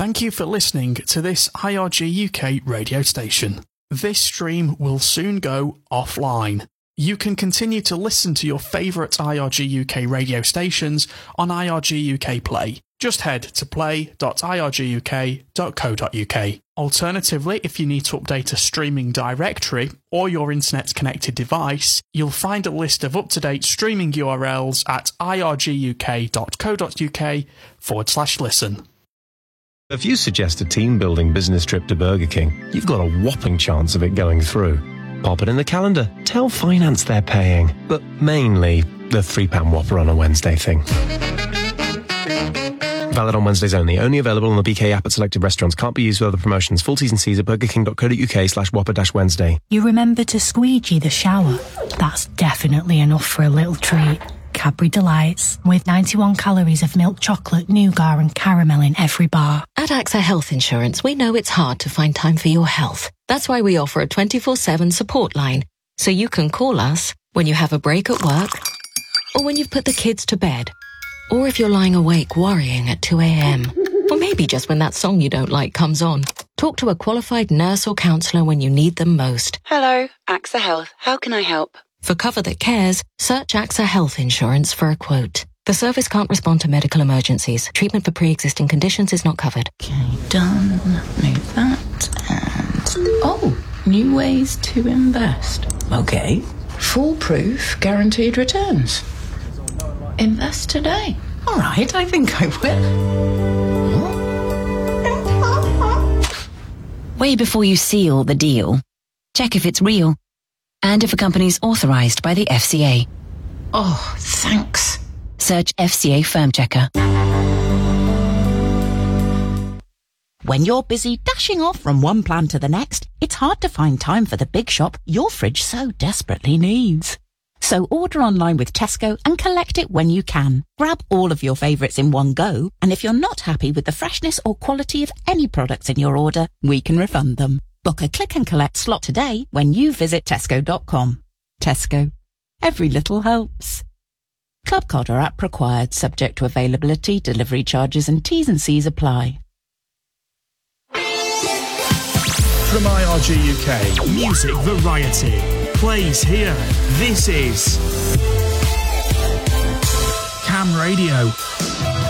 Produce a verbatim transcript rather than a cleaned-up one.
Thank you for listening to this I R G U K radio station. This stream will soon go offline. You can continue to listen to your favourite I R G U K radio stations on I R G U K Play. Just head to play dot I R G U K dot co dot U K. Alternatively, if you need to update a streaming directory or your internet-connected device, you'll find a list of up-to-date streaming U R Ls at I R G U K dot co dot U K forward slash listen. If you suggest a team-building business trip to Burger King, you've got a whopping chance of it going through. Pop it in the calendar. Tell finance they're paying. But mainly the three pound Whopper on a Wednesday thing. Valid on Wednesdays only. Only available on the B K app at selected restaurants. Can't be used for other promotions. Full T's and C's at burgerking dot co dot U K slash Whopper dash Wednesday. You remember to squeegee the shower. That's definitely enough for a little treat. Cadbury Delights, with ninety-one calories of milk chocolate, nougat and caramel in every bar. At AXA Health Insurance, we know it's hard to find time for your health. That's why we offer a twenty-four seven support line, so you can call us when you have a break at work, or when you've put the kids to bed, or if you're lying awake worrying at two a.m, or maybe just when that song you don't like comes on. Talk to a qualified nurse or counsellor when you need them most. Hello, AXA Health. How can I help? For cover that cares, search AXA Health Insurance for a quote. The service can't respond to medical emergencies. Treatment for pre-existing conditions is not covered. Okay, done. Move that and... Oh, new ways to invest. Okay. Foolproof guaranteed returns. Invest today. All right, I think I will. Way before you seal the deal, check if it's real. And if a company's authorised by the F C A. Oh, thanks. Search F C A Firm Checker. When you're busy dashing off from one plan to the next, it's hard to find time for the big shop your fridge so desperately needs. So order online with Tesco and collect it when you can. Grab all of your favourites in one go, and if you're not happy with the freshness or quality of any products in your order, we can refund them. Book a click and collect slot today when you visit tesco dot com. Tesco. Every little helps. Club card or app required, subject to availability, delivery charges and T's and C's apply. From I R G U K, music variety plays here. This is Cam Radio.